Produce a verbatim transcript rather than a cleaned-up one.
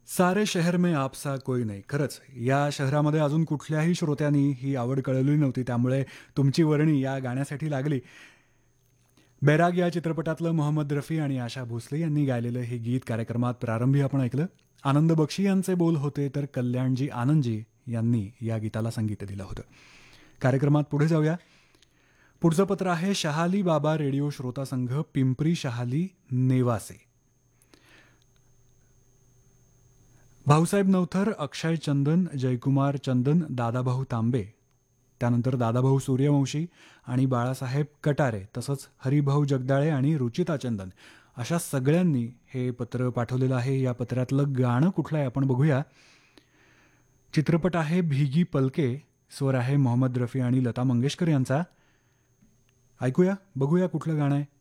सारे शहर में आपसा कोई नाही. खरंच या शहरामध्ये अजून कुठल्याही श्रोत्यांनी ही आवड कळवली नव्हती. त्यामुळे तुमची वर्णी या गाण्यासाठी लागली. बैराग या चित्रपटातलं मोहम्मद रफी आणि आशा भोसले यांनी गायलेलं हे गीत कार्यक्रमात प्रारंभी आपण ऐकलं. आनंद बक्षी यांचे बोल होते तर कल्याणजी आनंदजी यांनी या गीताला संगीत दिलं होतं. कार्यक्रमात पुढे जाऊया. पुढचं पत्र आहे शहाली बाबा रेडिओ श्रोता संघ, पिंपरी शहाली, नेवासे. भाऊसाहेब नवथर, अक्षय चंदन, जयकुमार चंदन, दादाभाऊ तांबे, त्यानंतर दादाभाऊ सूर्यवंशी आणि बाळासाहेब कटारे, तसंच हरिभाऊ जगदाळे आणि रुचिता चंदन अशा सगळ्यांनी हे पत्र पाठवलेलं आहे. या पत्रातलं गाणं कुठलं आहे आपण बघूया. चित्रपट आहे भिगी पलके, स्वर आहे मोहम्मद रफी आणि लता मंगेशकर यांचा. ऐकूया, बघूया कुठलं गाणं आहे.